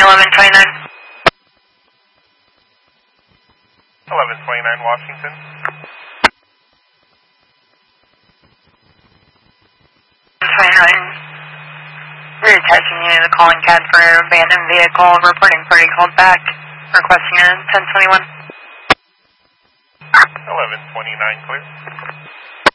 1129. 1129 Washington. 29. We're attaching you to the calling CAD for abandoned vehicle. Reporting party called back. Requesting a 1021. 1129 clear.